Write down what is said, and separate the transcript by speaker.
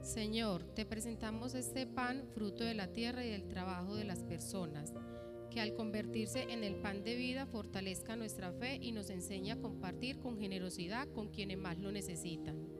Speaker 1: Señor, te presentamos este pan, fruto de la tierra y del trabajo de las personas, que al convertirse en el pan de vida fortalezca nuestra fe y nos enseñe a compartir con generosidad con quienes más lo necesitan.